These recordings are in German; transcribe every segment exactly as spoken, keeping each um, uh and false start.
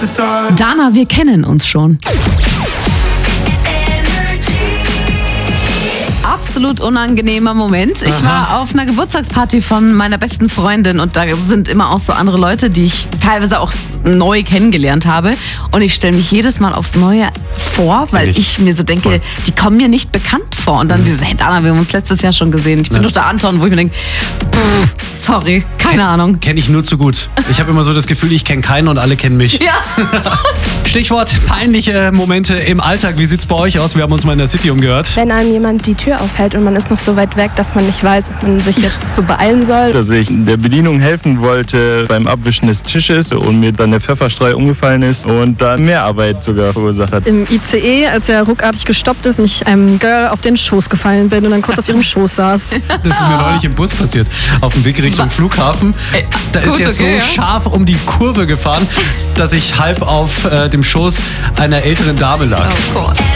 Dana, wir kennen uns schon. Absolut unangenehmer Moment. Ich Aha. war auf einer Geburtstagsparty von meiner besten Freundin und da sind immer auch so andere Leute, die ich teilweise auch neu kennengelernt habe. Und ich stelle mich jedes Mal aufs Neue vor, weil ich, ich mir so denke, voll. Die kommen mir nicht bekannt vor. Und dann mhm. diese, hey Dana, wir haben uns letztes Jahr schon gesehen. Ich bin ja. doch der Anton, wo ich mir denke, sorry, keine Ken, Ahnung. Kenne ich nur zu gut. Ich habe immer so das Gefühl, ich kenne keinen und alle kennen mich. Ja. Stichwort peinliche Momente im Alltag. Wie sieht's bei euch aus? Wir haben uns mal in der City umgehört. Wenn einem jemand die Tür aufhält und man ist noch so weit weg, dass man nicht weiß, ob man sich jetzt so beeilen soll. Dass ich der Bedienung helfen wollte beim Abwischen des Tisches und mir dann der Pfefferstreu umgefallen ist und da mehr Arbeit sogar verursacht hat. Im I C E, als er ruckartig gestoppt ist und ich einem Girl auf den Schoß gefallen bin und dann kurz auf ihrem Schoß saß. Das ist mir neulich im Bus passiert. Auf dem Weg Richtung Flughafen. Da ist Gut, der okay, so ja. scharf um die Kurve gefahren, dass ich halb auf äh, dem Schoß einer älteren Dame lag. Oh Gott.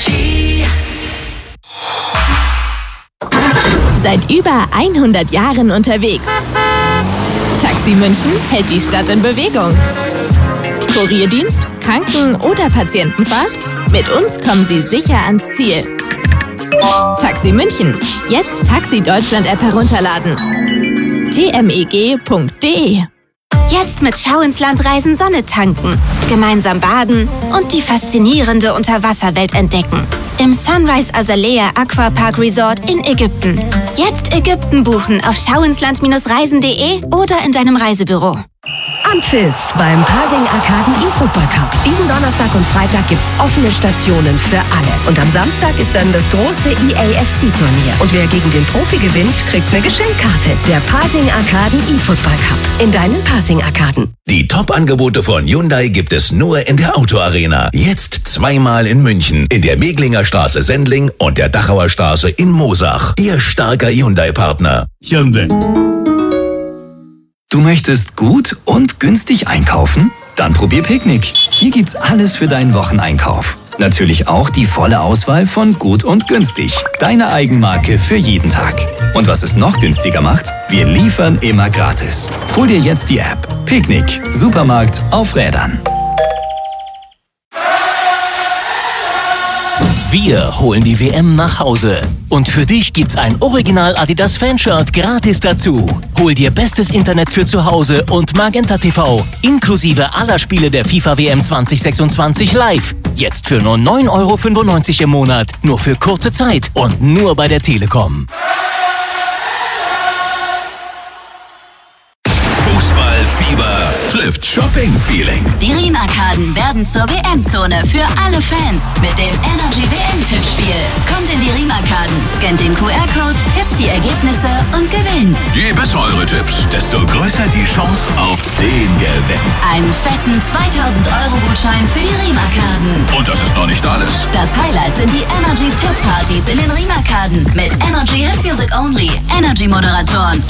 Seit über hundert Jahren unterwegs. Taxi München hält die Stadt in Bewegung. Kurierdienst, Kranken- oder Patientenfahrt? Mit uns kommen Sie sicher ans Ziel. Taxi München. Jetzt Taxi Deutschland App herunterladen. t m e g punkt d e. Jetzt mit Schau ins Land reisen Sonne tanken, gemeinsam baden und die faszinierende Unterwasserwelt entdecken. Im Sunrise Azalea Aquapark Resort in Ägypten. Jetzt Ägypten buchen auf schauinsland reisen punkt de oder in deinem Reisebüro. Anpfiff beim Pasing Arkaden E-Football Cup. Diesen Donnerstag und Freitag gibt's offene Stationen für alle. Und am Samstag ist dann das große E A F C-Turnier. Und wer gegen den Profi gewinnt, kriegt eine Geschenkkarte. Der Pasing Arkaden E-Football Cup. In deinen Pasing Arkaden. Die Top-Angebote von Hyundai gibt es nur in der Autoarena. Jetzt zweimal in München, in der Meglinger Straße Sendling und der Dachauer Straße in Moosach. Ihr starker Hyundai-Partner. Hyundai. Du möchtest gut und günstig einkaufen? Dann probier Picknick. Hier gibt's alles für deinen Wocheneinkauf. Natürlich auch die volle Auswahl von gut und günstig. Deine Eigenmarke für jeden Tag. Und was es noch günstiger macht? Wir liefern immer gratis. Hol dir jetzt die App. Picknick. Supermarkt auf Rädern. Wir holen die W M nach Hause. Und für dich gibt's ein Original Adidas Fanshirt gratis dazu. Hol dir bestes Internet für zu Hause und Magenta T V, inklusive aller Spiele der FIFA W M zwanzig sechsundzwanzig live. Jetzt für nur neun Euro fünfundneunzig im Monat. Nur für kurze Zeit und nur bei der Telekom. Fußballfieber trifft Shopping-Feeling. Die Riem-Arkaden werden zur W M-Zone für alle Fans mit dem Energy W M-Tippspiel. Kommt in die Riem-Arkaden, scannt den Q R-Code, tippt die Ergebnisse und gewinnt. Je besser eure Tipps, desto größer die Chance auf den Gewinn. Einen fetten zweitausend Euro Gutschein für die Riem-Arkaden. Und das ist noch nicht alles. Das Highlight sind die Energy-Tipp-Partys in den Riem-Arkaden mit Energy Hit Music Only, Energy-Moderatoren